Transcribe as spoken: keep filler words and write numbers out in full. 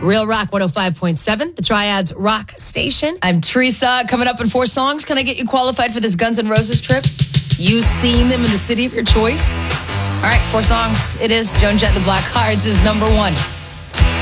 Real Rock one oh five point seven, the Triads Rock Station. I'm Teresa. Coming up in four songs, can I get you qualified for this Guns N' Roses trip? You seen them in the city of your choice? All right, four songs. It is Joan Jett, The Black Cards is number one.